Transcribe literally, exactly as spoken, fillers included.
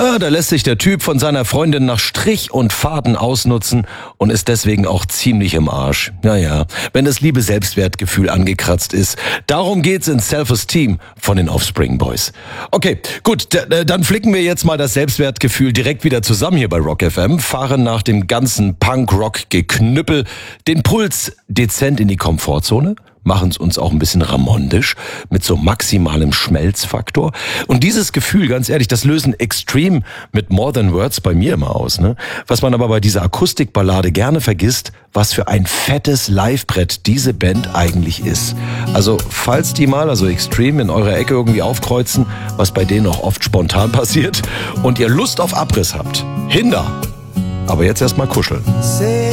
Ja, da lässt sich der Typ von seiner Freundin nach Strich und Faden ausnutzen und ist deswegen auch ziemlich im Arsch. Naja, wenn das liebe Selbstwertgefühl angekratzt ist. Darum geht's in Self-Esteem von den Offspring Boys. Okay, gut, d- dann flicken wir jetzt mal das Selbstwertgefühl direkt wieder zusammen hier bei Rock F M, fahren nach dem ganzen Punk-Rock-Geknüppel den Puls dezent in die Komfortzone, machen es uns auch ein bisschen ramondisch mit so maximalem Schmelzfaktor. Und dieses Gefühl, ganz ehrlich, das lösen Extreme mit More Than Words bei mir immer aus. Ne? Was man aber bei dieser Akustikballade gerne vergisst, was für ein fettes Livebrett diese Band eigentlich ist. Also falls die mal, also Extreme, in eurer Ecke irgendwie aufkreuzen, was bei denen auch oft spontan passiert, und ihr Lust auf Abriss habt, hinder. Aber jetzt erstmal kuscheln.